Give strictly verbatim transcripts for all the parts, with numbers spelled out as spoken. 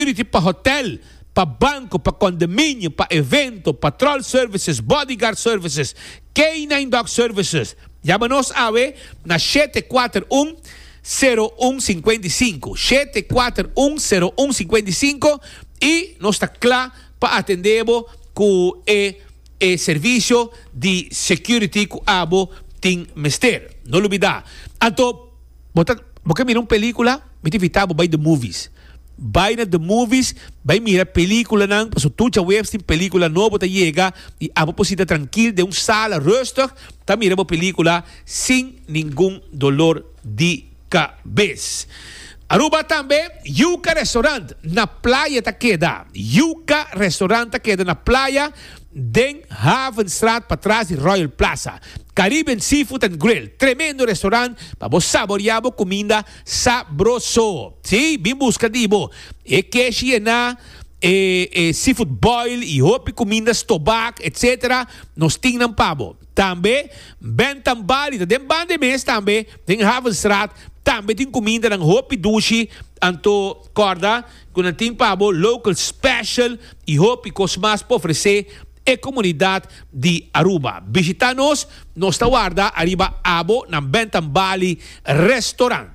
security para hotel, para banco, para condomínio, para evento, patrol services, bodyguard services, K nine Dog Services. Llámanos a ver na sete quatro um zero um cinco cinco, sete quatro um zero um cinco cinco, e nós está claro para atender com o e serviço de security que abo tem mister. Não olvidar. Então, você mira uma película, me invitava by the movies. By the movies, vai mirar película não, passo tudo a web tem película nova tá chega e abo posita tranquilo de uma sala rustig, tá mira uma película sem nenhum dolor de cabeça. Aruba também, Yuca Restaurant, na praia tá queda. Yuca Restaurant tá queda na praia, Den Havenstraat, para trás de Royal Plaza. Caribbean Seafood and Grill, tremendo restaurante para você saborear a comida sabroso. Sim, bem buscativo. E queijo na e, e seafood boil e hopi comidas tobac, etcétera. Nós temos pavo. Também, Bentham Bali, tem bande mês também, tem Havenstraat, também tem comida ng hopi dushi, anto corda, com tem pavo local special e hopi cosmas para oferecer e comunidade de Aruba. Visita-nos, nos guarda arriba abo ng Bentham Bali Restaurant.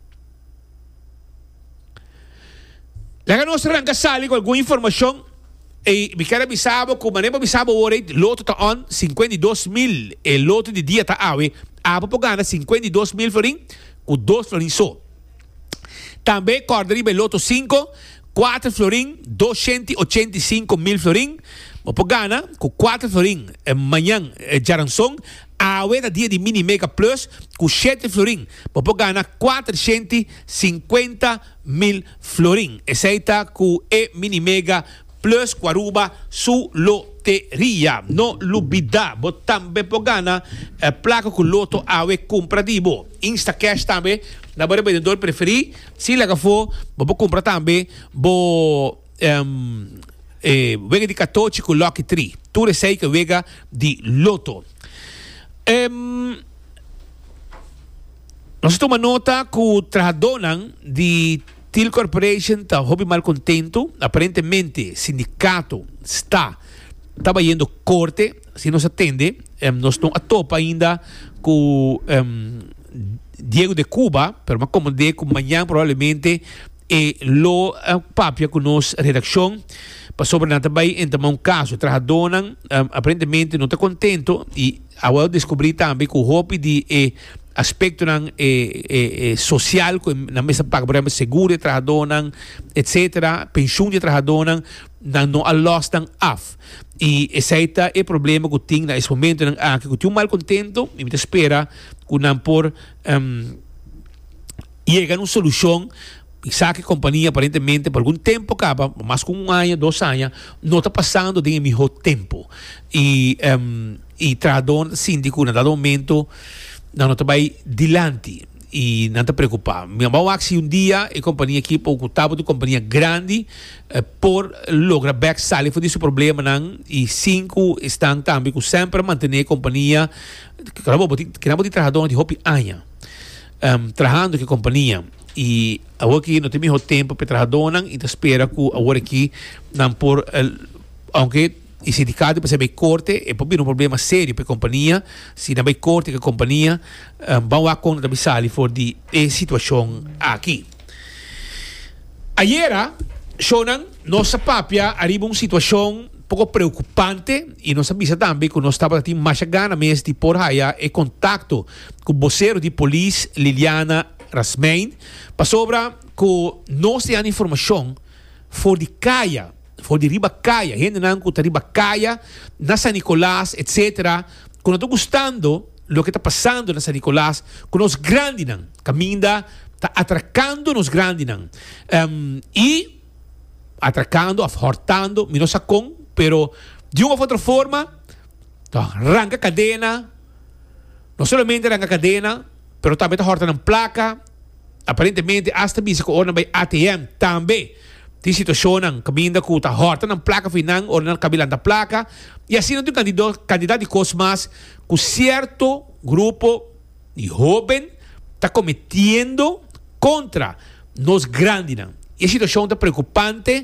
Laga nos arranca sali com alguma informação e me quero avisar como maneira avisar agora loto tá on cinquenta e dois mil e loto de dia tá awe abo por gana cinquenta e dois mil florin com dois florin só. Também corda arriba loto cinco, quatro florin, duzentos e oitenta e cinco mil florin. Por gana com quatro florin amanhã jaranson awe da dia de mini mega plus com sete florin. Por gana quatrocentos e cinquenta mil florin. Essa está com e mini mega plus com Aruba su loteria. No lubida. Bo também por gana eh, placa com loto awe comprativo. Insta cash também. Na barra vendedor preferido. Se laga for, bo compra também bo um, eh, vega de catorze com Lucky três. Tu sei que vega de loto. Um, nós temos uma nota que o trabalhador de Till Corporation está hobby mal contento. Aparentemente, sindicato está trabalhando corte. Se nos atende, um, nós estamos a topa ainda com um, Diego de Cuba, pero mas como de com amanhã provavelmente e lo uh, papia com nossa redação para sobre nada também então um caso trabalhador um, aparentemente não está contento e agora descobri também que o hobby de eh, aspecto ng eh, eh, eh, social na mesa paga por exemplo seguro de trabalhador etc pensão de trabalhador não não allos ng af e esse é o problema que tem nesse momento ng ah que tu mal contento e me espera que não por um, chega uma solução e sabe que a companhia aparentemente por algum tempo acaba, mais com um ano, dois anos, não está passando de melhor tempo. E um, e trabalhador síndico, no dado momento, não está bem dilante e não está preocupado. Minha mãe se um dia a companhia aqui pouco estava de companhia grande eh, por lograr back salir foi desse problema não e cinco estão também com sempre manter a companhia que não pode que não pode trabalhar de hopi anos um, trabalhando com a companhia e agora aqui não tem mesmo tempo para trabalhar e espera que agora aqui não por aunque e sindicato para saber corte é por um problema sério para a companhia se não vai corte que a companhia um, vão a conta de salir for de a situação aqui. Ayer, Shonan, nossa papia arriba uma situação pouco preocupante e nós avisa também que nós estamos aqui mais gana mês de por aí e contato com o vocero de polícia Liliana Rasmein para sobre que nós temos informação for de caia for de riba caia, gente não que riba caia na San Nicolás, etcétera. Quando estou gostando lo que está passando na San Nicolás, com os grandes não, caminda está atracando nos grandes não um, e atracando, afhortando, não sei como, pero de uma ou outra forma, tá, arranca cadena, não somente arranca cadena, pero também está hortando placa, aparentemente hasta bisa que orna by A T M também. Tem situação ng caminda ko ta horta ng placa finang o ng kabilang da placa e assim não tem candidato candidato de Cosmas com certo grupo de joven está cometendo contra nos grandes E a situação está preocupante